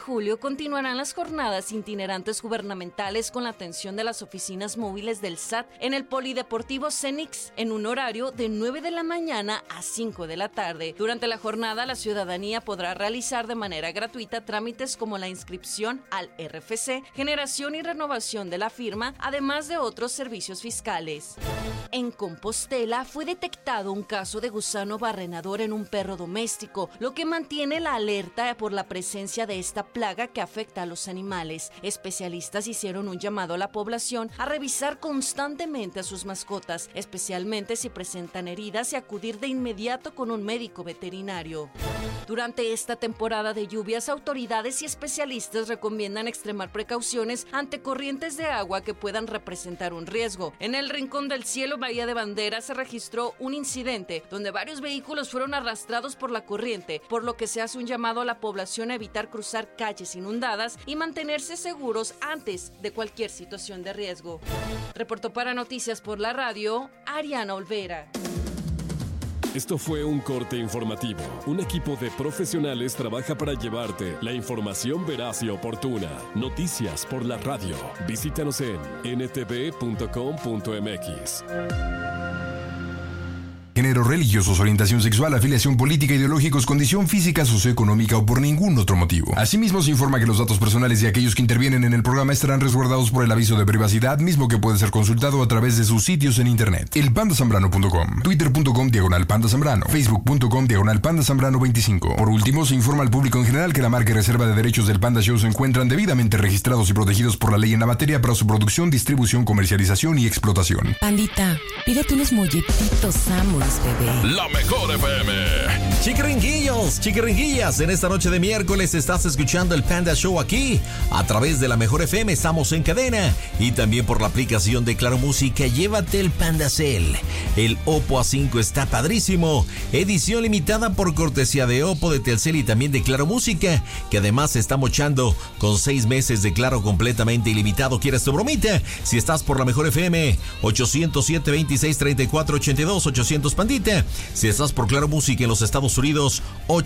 Julio continuarán las jornadas itinerantes gubernamentales con la atención de las oficinas móviles del SAT en el Polideportivo Cenix en un horario de 9 de la mañana a 5 de la tarde. Durante la jornada, la ciudadanía podrá realizar de manera gratuita trámites como la inscripción al RFC, generación y renovación de la firma, además de otros servicios fiscales. En Compostela fue detectado un caso de gusano barrenador en un perro doméstico, lo que mantiene la alerta por la presencia de esta plaga que afecta a los animales. Especialistas hicieron un llamado a la población a revisar constantemente a sus mascotas, especialmente si presentan heridas, y acudir de inmediato con un médico veterinario. Durante esta temporada de lluvias, autoridades y especialistas recomiendan extremar precauciones ante corrientes de agua que puedan representar un riesgo. En el Rincón del Cielo, Bahía de Banderas, se registró un incidente donde varios vehículos fueron arrastrados por la corriente, por lo que se hace un llamado a la población a evitar cruzar calles inundadas y mantenerse seguros antes de cualquier situación de riesgo. Reportó para Noticias por la Radio, Ariana Olvera. Esto fue un corte informativo. Un equipo de profesionales trabaja para llevarte la información veraz y oportuna. Noticias por la Radio. Visítanos en ntv.com.mx. Género, religiosos, orientación sexual, afiliación política, ideológicos, condición física, socioeconómica o por ningún otro motivo. Asimismo, se informa que los datos personales de aquellos que intervienen en el programa estarán resguardados por el aviso de privacidad, mismo que puede ser consultado a través de sus sitios en internet. elpandasambrano.com, twitter.com/pandasambrano, facebook.com/pandasambrano25. Por último, se informa al público en general que la marca y reserva de derechos del Panda Show se encuentran debidamente registrados y protegidos por la ley en la materia para su producción, distribución, comercialización y explotación. Pandita, pídete unos molletitos Samuels, bebé. La mejor FM. Chiquiringuillas, en esta noche de miércoles estás escuchando el Panda Show aquí, a través de la mejor FM, estamos en cadena, y también por la aplicación de Claro Música. Llévate el Pandacel. El Oppo A5 está padrísimo, edición limitada por cortesía de Oppo, de Telcel y también de Claro Música, que además se está mochando con 6 meses de Claro completamente ilimitado. ¿Quieres tu bromita? Si estás por la mejor FM, 807-26-34-82, 800 Pandita. Si estás por Claro Música en los Estados Unidos,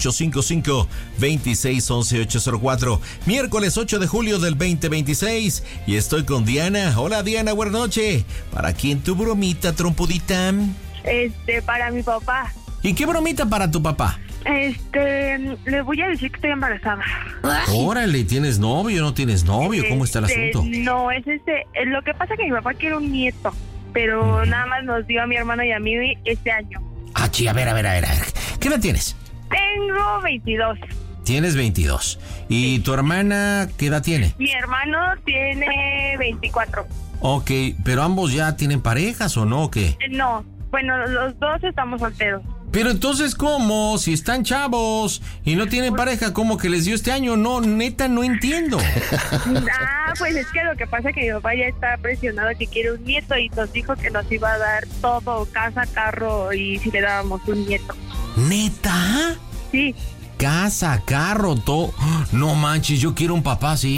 855-2611-804. Miércoles 8 de julio del 2026, y estoy con Diana. Hola Diana, buenas noches. ¿Para quién tu bromita, trompudita? Para mi papá. ¿Y qué bromita para tu papá? Le voy a decir que estoy embarazada. Órale, ¿tienes novio o no tienes novio? ¿Cómo está el asunto? No, lo que pasa es que mi papá quiere un nieto, pero nada más nos dio a mi hermano y a mí este año. Ah, sí, a ver. ¿Qué edad tienes? Tengo 22. Tienes 22. ¿Y tu hermana qué edad tiene? Mi hermano tiene 24. Ok, pero ambos ya tienen parejas ¿o no? ¿O qué? No, bueno, los dos estamos solteros. Pero entonces, ¿cómo? Si están chavos y no tienen pareja, ¿cómo que les dio este año? No, neta, no entiendo. Pues es que lo que pasa es que mi papá ya está presionado que quiere un nieto y nos dijo que nos iba a dar todo, casa, carro, y si le dábamos un nieto. ¿Neta? Sí. Casa, carro, todo. No manches, yo quiero un papá así. Yo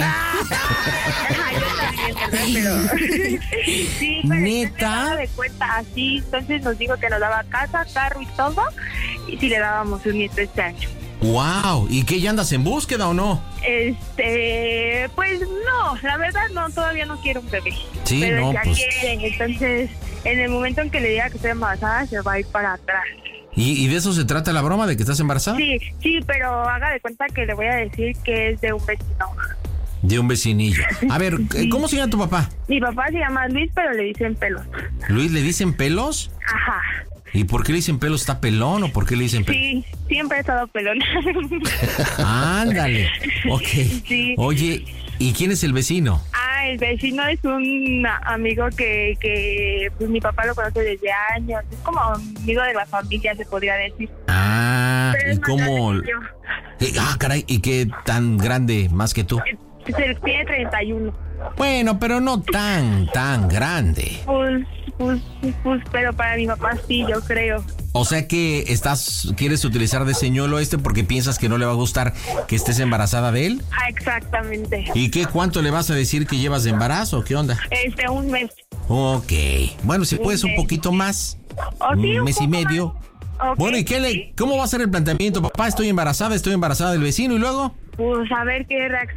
también, ¿verdad? Pero sí, pero ¿neta? de cuenta así, entonces nos dijo que nos daba casa, carro y todo, y si le dábamos un nieto este año. Wow, ¿y qué, ya andas en búsqueda o no? Pues no, la verdad no, todavía no quiero un bebé. Sí, pero no, ya pues. quieren, entonces en el momento en que le diga que estoy embarazada se va a ir para atrás. ¿Y de eso se trata la broma, de que estás embarazada? Sí, pero haga de cuenta que le voy a decir que es de un vecino. De un vecinillo. A ver, ¿cómo se llama tu papá? Mi papá se llama Luis, pero le dicen Pelos. ¿Luis le dicen Pelos? Ajá. ¿Y por qué le dicen Pelos? ¿Está pelón o por qué le dicen Pelos? Sí, siempre he estado pelón. Ándale, ok. Sí. Oye, ¿y quién es el vecino? El vecino es un amigo que pues, mi papá lo conoce desde años. Es como amigo de la familia, se podría decir. Pero ¿y cómo? Caray, ¿y qué tan grande más que tú? Tiene 31. Bueno, pero no tan grande. Pues, pero para mi papá sí, yo creo. O sea que quieres utilizar de señuelo porque piensas que no le va a gustar que estés embarazada de él. Exactamente. ¿Y cuánto le vas a decir que llevas de embarazo? ¿Qué onda? Un mes. Ok. Bueno, si puedes un poquito más. Un mes y medio. Okay. Bueno, ¿y cómo va a ser el planteamiento? Papá, estoy embarazada del vecino, ¿y luego? pues a ver qué reacción